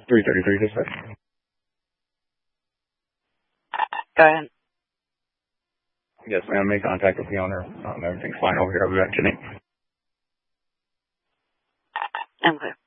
333 dispatch. Go ahead. Yes, ma'am. Made contact with the owner. Everything's fine over here. I'll be back, Jenny. I'm clear.